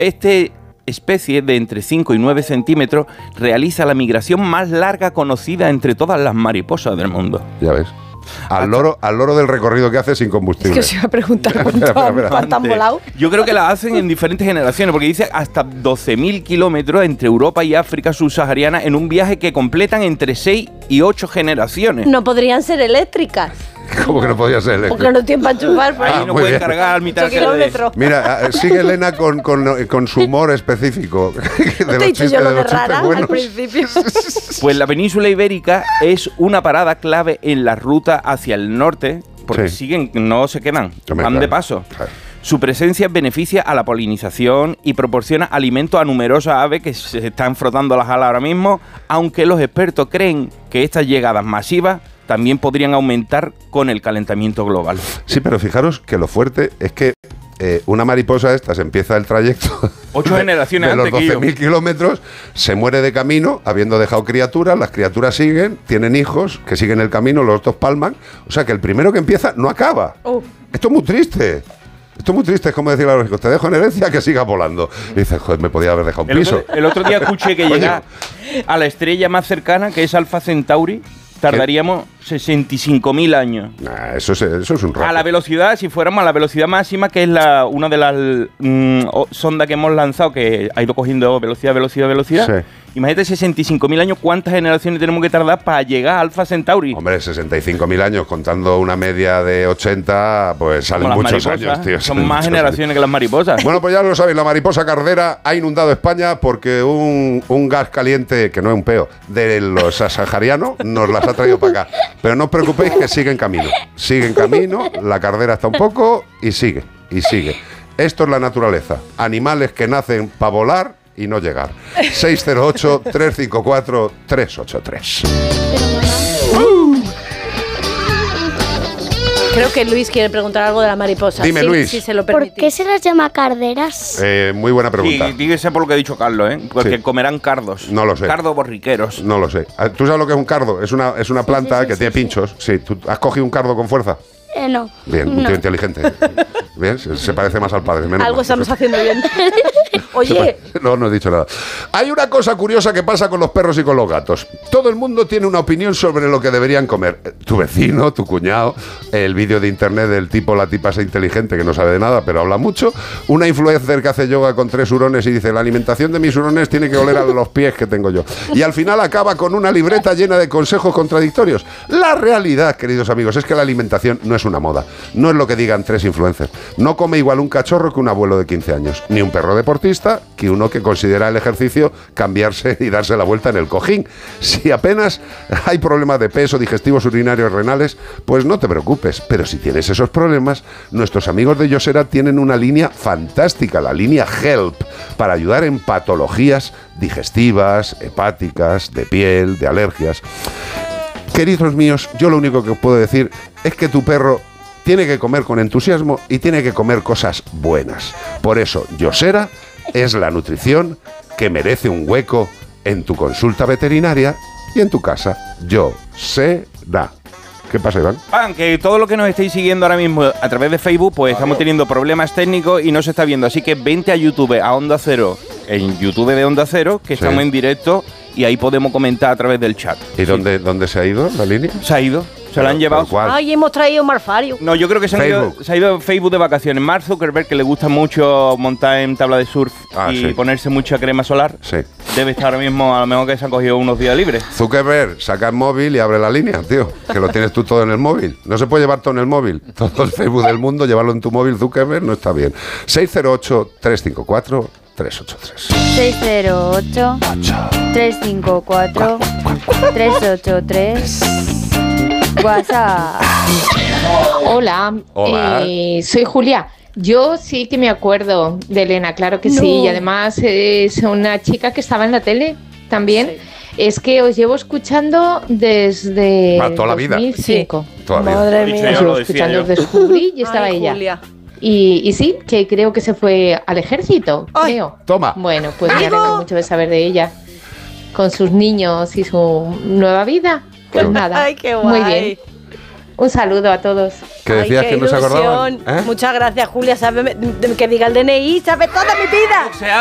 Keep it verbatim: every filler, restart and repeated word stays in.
Este especie de entre cinco y nueve centímetros realiza la migración más larga conocida entre todas las mariposas del mundo. Ya ves. Al loro, al loro del recorrido que hace sin combustible. Es que os iba a preguntar cuánto han volado. Yo creo que la hacen en diferentes generaciones, porque dice hasta doce mil kilómetros entre Europa y África subsahariana en un viaje que completan entre seis y ocho generaciones. No podrían ser eléctricas. ¿Cómo que no podía ser eléctrico? Porque no tienen para enchufar. Por ahí Ah, no muy pueden bien. cargar al mitad kilómetros. Mira, eh, sigue Elena con, con, con su humor específico. De ¿No los te he dicho chistes- yo lo de de los chistes rara al buenos. principio? Pues la península ibérica es una parada clave en la ruta hacia el norte, porque Sí. siguen, no se quedan, Hombre, van de claro, paso. claro. Su presencia beneficia a la polinización y proporciona alimento a numerosas aves que se están frotando las alas ahora mismo, aunque los expertos creen que estas llegadas masivas también podrían aumentar con el calentamiento global. Sí, pero fijaros que lo fuerte es que eh, una mariposa esta se empieza el trayecto Ocho de, generaciones de los antes que doce yo. mil kilómetros, se muere de camino, habiendo dejado criaturas, las criaturas siguen, tienen hijos, que siguen el camino, los dos palman, o sea que el primero que empieza no acaba. Uh. Esto es muy triste. Esto es muy triste, es como decirle a los hijos, te dejo en herencia que sigas volando. Y dices, joder, me podía haber dejado un El piso. otro, el otro día escuché que Coño. llega a la estrella más cercana, que es Alpha Centauri, tardaríamos sesenta y cinco mil años. Nah, eso, es, eso es un rojo. A la velocidad, si fuéramos a la velocidad máxima, que es la una de las mm, o- sondas que hemos lanzado, que ha ido cogiendo velocidad, velocidad, velocidad. Sí. Imagínate sesenta y cinco mil años, ¿cuántas generaciones tenemos que tardar para llegar a Alpha Centauri? Hombre, sesenta y cinco mil años, contando una media de ochenta, pues salen Como las muchos mariposas, años, tío. Son salen más muchos generaciones años. que las mariposas. Bueno, pues ya lo sabéis, la mariposa cardera ha inundado España porque un, un gas caliente, que no es un peo, de los saharianos, nos las ha traído para acá. Pero no os preocupéis que sigue en camino. Sigue en camino, la cardera está un poco y sigue, y sigue. Esto es la naturaleza. Animales que nacen para volar y no llegar. seis cero ocho, tres cinco cuatro, tres ocho tres. Creo que Luis quiere preguntar algo de la mariposa. Dime, sí, Luis. Si se lo ¿Por permitís. qué se las llama carderas? Eh, muy buena pregunta. Sí, dígase por lo que ha dicho Carlos, ¿eh? Porque Sí. comerán cardos. No lo sé. Cardos borriqueros. No lo sé. ¿Tú sabes lo que es un cardo? Es una, es una planta sí, sí, que sí, tiene sí. pinchos. Sí, ¿tú has cogido un cardo con fuerza? Eh, no. Bien, un No. tío inteligente. Bien, se, se parece más al padre. menos Algo mal. estamos haciendo bien. Oye, No, no he dicho nada. Hay una cosa curiosa que pasa con los perros y con los gatos. Todo el mundo tiene una opinión sobre lo que deberían comer. Eh, Tu vecino, tu cuñado, el vídeo de internet del tipo, la tipa esa inteligente que no sabe de nada, pero habla mucho. Una influencer que hace yoga con tres hurones y dice, la alimentación de mis hurones tiene que oler a los pies que tengo yo. Y al final acaba con una libreta llena de consejos contradictorios. La realidad, queridos amigos, es que la alimentación no es una moda. No es lo que digan tres influencers. No come igual un cachorro que un abuelo de quince años, ni un perro deportista que uno que considera el ejercicio cambiarse y darse la vuelta en el cojín. Si apenas hay problemas de peso, digestivos, urinarios, renales, pues no te preocupes. Pero si tienes esos problemas, nuestros amigos de Yosera tienen una línea fantástica, la línea Help, para ayudar en patologías digestivas, hepáticas, de piel, de alergias. Queridos míos, yo lo único que puedo decir es que tu perro tiene que comer con entusiasmo y tiene que comer cosas buenas. Por eso, Yosera es la nutrición que merece un hueco en tu consulta veterinaria y en tu casa. Yosera. ¿Qué pasa, Iván? Ah, que todo lo que nos estáis siguiendo ahora mismo a través de Facebook, pues estamos teniendo problemas técnicos y no se está viendo. Así que vente a YouTube, a Onda Cero, en YouTube de Onda Cero, que Sí. estamos en directo y ahí podemos comentar a través del chat. ¿Y dónde, dónde se ha ido la línea? Se ha ido, se la han Pero, llevado. ¿pero cuál? ay, hemos traído un marfario. No, yo creo que se, han ido, Facebook. se ha ido Facebook de vacaciones. Mark Zuckerberg, que le gusta mucho montar en tabla de surf Ah, y sí. ponerse mucha crema solar, Sí. debe estar ahora mismo, a lo mejor que se han cogido unos días libres. Zuckerberg, saca el móvil y abre la línea, tío. Que lo tienes tú todo en el móvil. No se puede llevar todo en el móvil. Todo el Facebook del mundo, llevarlo en tu móvil, Zuckerberg, no está bien. seis cero ocho, tres cinco cuatro, tres ocho tres. seis cero ocho, tres cinco cuatro, tres ocho tres. WhatsApp. Hola, Hola. eh, soy Julia. Yo sí que me acuerdo de Elena, claro que sí. Y además es una chica que estaba en la tele también. Es que os llevo escuchando desde Va, toda la vida. dos mil cinco. Toda la vida. Madre Dicho mía. ya Os lo llevo decía escuchando, yo. os descubrí y estaba Ay, ella. Julia. Y, y sí, que creo que se fue al ejército, Ay. creo. Toma. Bueno, pues me Amigo. alegro mucho de saber de ella. Con sus niños y su nueva vida. Pues Qué nada. Ay, qué Muy guay. bien. Un saludo a todos. Que decías Ay, que qué no se acordaban. ilusión. ¿Eh? Muchas gracias, Julia. Sabe, que diga el D N I, sabe toda mi vida. O sea,